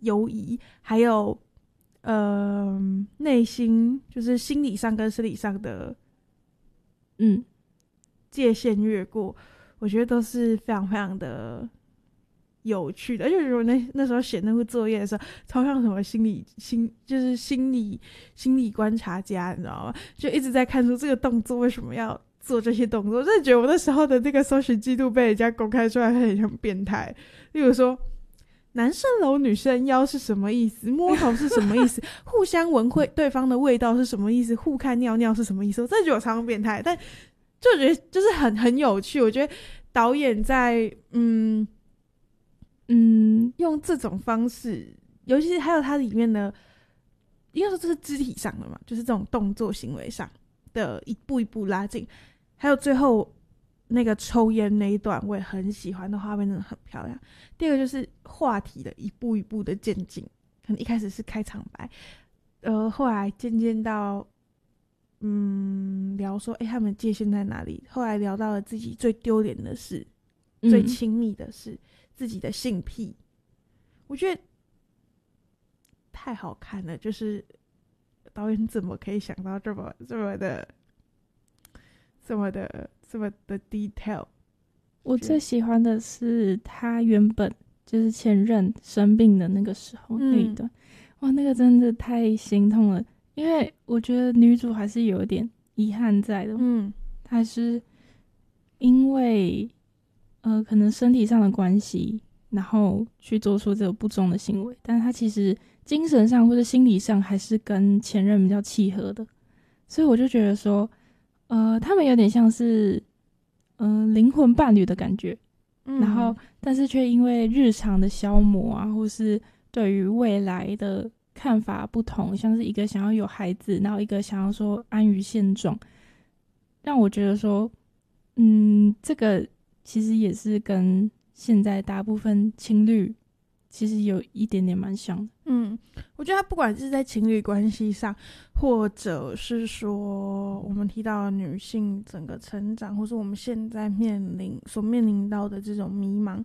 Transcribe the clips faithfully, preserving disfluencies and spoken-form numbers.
犹疑，还有呃内心就是心理上跟生理上的嗯界限越过，我觉得都是非常非常的有趣的。而且我那那时候写那部作业的时候，超像什么心理心就是心理心理观察家，你知道吗？就一直在看出这个动作为什么要做这些动作。我真的觉得我那时候的那个搜寻记录被人家公开出来，很像变态。例如说，男生搂女生腰是什么意思？摸头是什么意思？互相闻会对方的味道是什么意思？互看尿尿是什么意思？我真的觉得我常常变态，但就觉得就是很很有趣。我觉得导演在嗯嗯用这种方式，尤其是还有它里面的，应该说这是肢体上的嘛，就是这种动作行为上的一步一步拉近，还有最后那个抽烟那一段，我也很喜欢的画面，真的很漂亮。第二个就是话题的一步一步的渐进，可能一开始是开场白，呃，后来渐渐到。嗯，聊说，哎、欸，他们界限在哪里？后来聊到了自己最丢脸的事， 嗯最亲密的事，自己的性癖，我觉得太好看了。就是导演怎么可以想到这么这么的、这么的、这么的 detail？ 我最喜欢的是他原本就是前任生病的那个时候那一段，嗯、哇，那个真的太心痛了。因为我觉得女主还是有一点遗憾在的，嗯，她是因为呃可能身体上的关系，然后去做出这个不忠的行为，但是她其实精神上或者心理上还是跟前任比较契合的，所以我就觉得说，呃，他们有点像是嗯灵魂伴侣的感觉，嗯，然后但是却因为日常的消磨啊，或是对于未来的看法不同，像是一个想要有孩子，然后一个想要说安于现状，让我觉得说，嗯，这个其实也是跟现在大部分情侣其实有一点点蛮像的。 嗯，我觉得他不管是在情侣关系上，或者是说我们提到女性整个成长，或是我们现在面临所面临到的这种迷茫，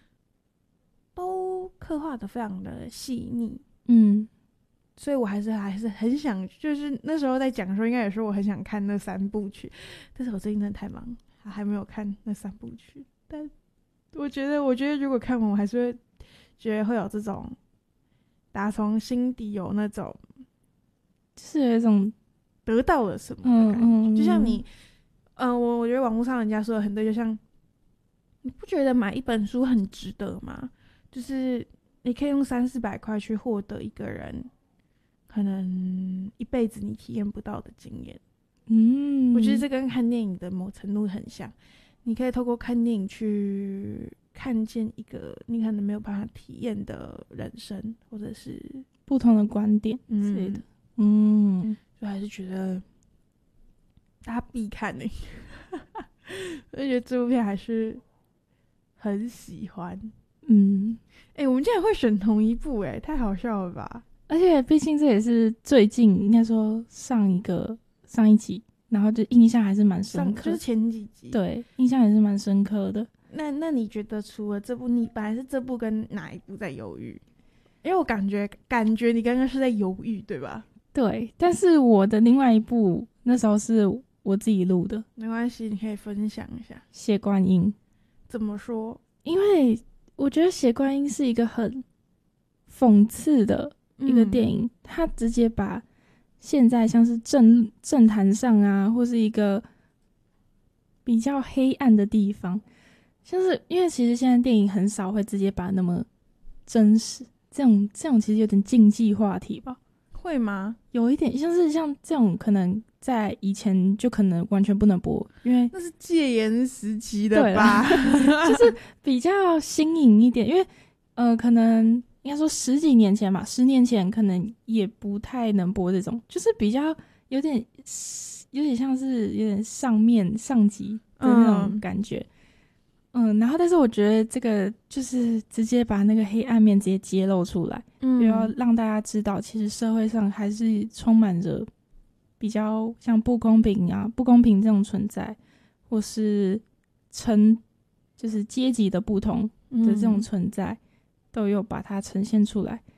都刻画的非常的细腻。嗯。所以我还是还是很想，就是那时候在讲说，应该也说我很想看那三部曲，但是我最近真的太忙，还没有看那三部曲。但我觉得，我觉得如果看完，我还是会觉得会有这种打从心底有那种， 就是有一种得到了什么的感觉。嗯嗯、就像你，嗯、呃，我我觉得网络上人家说的很对，就像你不觉得买一本书很值得吗？就是你可以用三四百块去获得一个人。可能一辈子你体验不到的经验，嗯，我觉得这跟看电影的某程度很像。你可以透过看电影去看见一个你可能没有办法体验的人生，或者是不同的观点之类的。嗯， 嗯，就还是觉得大家必看呢、欸。我觉得这部片还是很喜欢。嗯，哎、欸，我们竟然会选同一部、欸，哎，太好笑了吧！ 而且毕竟这也是最近应该说上一个上一集，然后就印象还是蛮深刻， 就是前几集， 对，印象也是蛮深刻的。 那那你觉得除了这部，你本来是这部跟哪一部在犹豫？因为我感觉感觉你刚刚是在犹豫，对吧？ 对，但是我的另外一部那时候是我自己录的， 没关系，你可以分享一下。 血观音怎么说？ 因为我觉得血观音是一个很讽刺的一个电影，他、嗯、直接把现在像是政政坛上啊，或是一个比较黑暗的地方，像是因为其实现在电影很少会直接把那么真实这种这种其实有点禁忌话题吧？ 会吗？ 有一点像是像这种可能在以前就可能完全不能播，因为那是戒严时期的吧？ 就是比较新颖一点，因为呃可能。应该说十几年前吧，十年前可能也不太能播这种，就是比较有点有点像是有点上面上级的那种感觉，嗯, 嗯，然后但是我觉得这个就是直接把那个黑暗面直接揭露出来，嗯，要让大家知道，其实社会上还是充满着比较像不公平啊、不公平这种存在，或是层就是阶级的不同的这种存在。嗯都有把它呈现出来，